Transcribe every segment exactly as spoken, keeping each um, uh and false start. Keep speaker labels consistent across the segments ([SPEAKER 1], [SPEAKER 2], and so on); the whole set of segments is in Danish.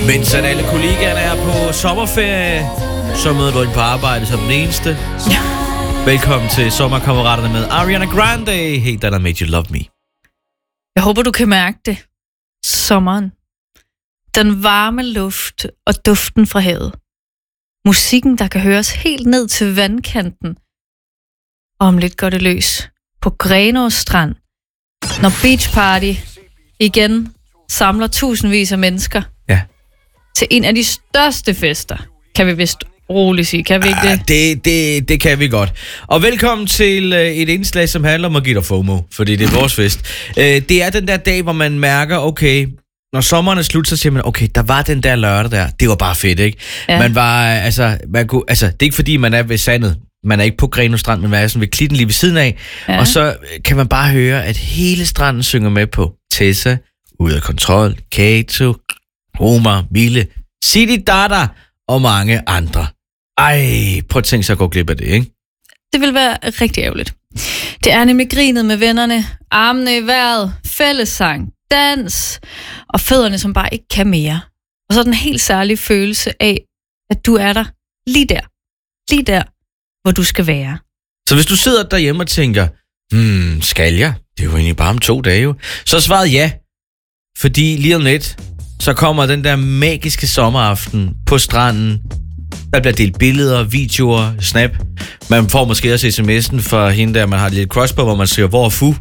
[SPEAKER 1] Mens at alle kollegaerne er på sommerferie, så møder du ind på arbejde som den eneste.
[SPEAKER 2] Ja.
[SPEAKER 1] Velkommen til Sommerkammeraterne med Ariana Grande. Hey, that I made you love me.
[SPEAKER 2] Jeg håber, du kan mærke det. Sommeren. Den varme luft og duften fra havet. Musikken, der kan høres helt ned til vandkanten. Og om lidt går det løs på Grenaa Strand, når Beach Party igen samler tusindvis af mennesker.
[SPEAKER 1] Ja.
[SPEAKER 2] Til en af de største fester, kan vi vist roligt sige. Kan vi ikke
[SPEAKER 1] ah,
[SPEAKER 2] det?
[SPEAKER 1] det? Det, det kan vi godt. Og velkommen til uh, et indslag, som handler om at give dig FOMO, fordi det er vores fest. Uh, det er den der dag, hvor man mærker, okay, når sommeren er slut, så siger man, okay, der var den der lørdag der. Det var bare fedt, ikke? Ja. Man var, altså, man kunne, altså, det er ikke fordi, man er ved sandet. Man er ikke på Grenaa Strand, men man er sådan ved klitten lige ved siden af. Ja. Og så kan man bare høre, at hele stranden synger med på Tessa, Ude af Kontrol, Kato, Omar, Mille, City Dada og mange andre. Ej, prøv at tænke sig at gå glip af det, ikke?
[SPEAKER 2] Det vil være rigtig ærgerligt. Det er nemlig grinet med vennerne, armene i vejret, fællessang, dans og fødderne, som bare ikke kan mere. Og så den helt særlige følelse af, at du er der lige der. Lige der, hvor du skal være.
[SPEAKER 1] Så hvis du sidder derhjemme og tænker, hmm, skal jeg? Det er jo egentlig bare om to dage jo. Så er svaret ja. Fordi lige om lidt, så kommer den der magiske sommeraften på stranden. Der bliver delt billeder, videoer, snap. Man får måske også sms'en fra hende der, man har et lille crush på, hvor man siger, hvor er fu?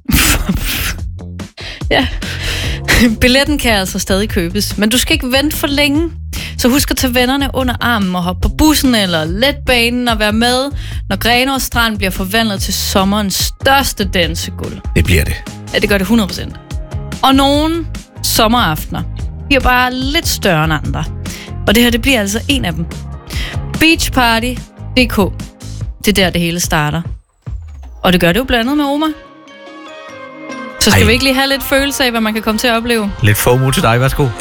[SPEAKER 2] Ja. Billetten kan altså stadig købes, men du skal ikke vente for længe. Så husk at tage vennerne under armen og hoppe på bussen eller letbanen og være med, når Grenaa Strand bliver forvandlet til sommerens største dansegulv.
[SPEAKER 1] Det bliver det.
[SPEAKER 2] Ja, det gør det hundrede procent. Og nogle sommeraftener bliver bare lidt større end andre. Og det her, det bliver altså en af dem. beach party punktum d k. Det er der, det hele starter. Og det gør det jo blandet med Omar. Så skal Ej. vi ikke lige have lidt følelse af, hvad man kan komme til at opleve?
[SPEAKER 1] Lidt FOMO til dig, værsgo.